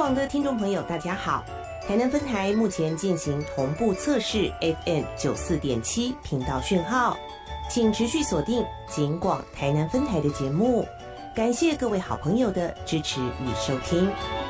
网的听众朋友，大家好。台南分台目前进行同步测试 FM 94.7频道讯号，请持续锁定警广台南分台的节目。感谢各位好朋友的支持与收听。